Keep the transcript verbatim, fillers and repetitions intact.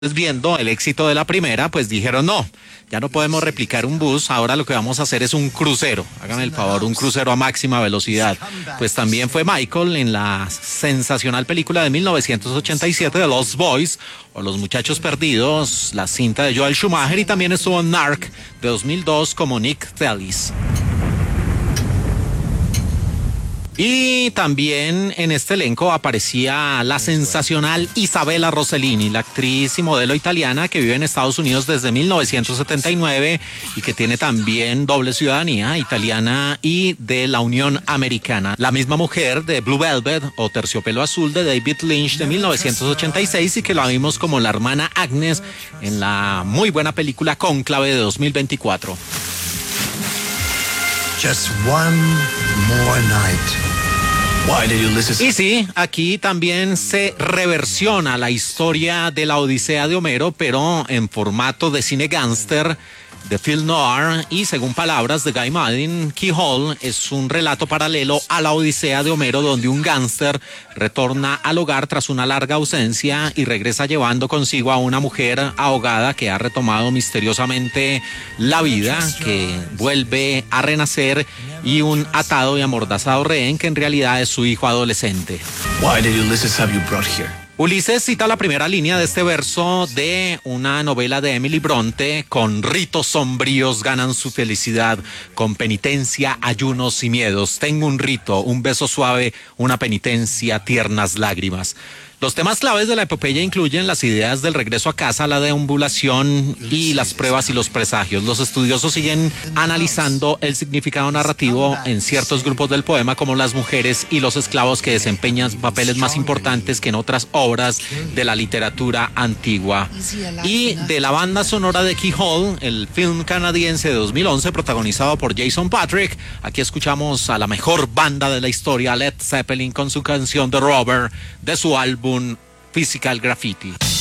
Viendo el éxito de la primera, pues dijeron no, ya no podemos replicar un bus, ahora lo que vamos a hacer es un crucero, háganme el favor, un crucero a máxima velocidad. Pues también fue Michael en la sensacional película de mil novecientos ochenta y siete de Lost Boys o Los Muchachos Perdidos, la cinta de Joel Schumacher, y también estuvo en Narc de dos mil dos como Nick Tellis. Y también en este elenco aparecía la sensacional Isabella Rossellini, la actriz y modelo italiana que vive en Estados Unidos desde mil novecientos setenta y nueve y que tiene también doble ciudadanía italiana y de la Unión Americana. La misma mujer de Blue Velvet o Terciopelo Azul de David Lynch de mil novecientos ochenta y seis y que la vimos como la hermana Agnes en la muy buena película Cónclave de dos mil veinticuatro. Just one more night. Why did Ulysses... Y sí, aquí también se reversiona la historia de la Odisea de Homero, pero en formato de cine gángster, de film noir, y según palabras de Guy Maddin, Keyhole es un relato paralelo a la Odisea de Homero, donde un gángster retorna al hogar tras una larga ausencia y regresa llevando consigo a una mujer ahogada que ha retomado misteriosamente la vida, que vuelve a renacer, y un atado y amordazado rehén que en realidad es su hijo adolescente. Why did Ulysses have you brought here? Ulises cita la primera línea de este verso de una novela de Emily Bronte: con ritos sombríos ganan su felicidad, con penitencia, ayunos y miedos. Tengo un rito, un beso suave, una penitencia, tiernas lágrimas. Los temas claves de la epopeya incluyen las ideas del regreso a casa, la deambulación y las pruebas y los presagios. Los estudiosos siguen analizando el significado narrativo en ciertos grupos del poema, como las mujeres y los esclavos, que desempeñan papeles más importantes que en otras obras de la literatura antigua. Y de la banda sonora de Keyhole, el film canadiense de dos mil once protagonizado por Jason Patric, aquí escuchamos a la mejor banda de la historia, Led Zeppelin, con su canción The Rover de su álbum Physical Graffiti.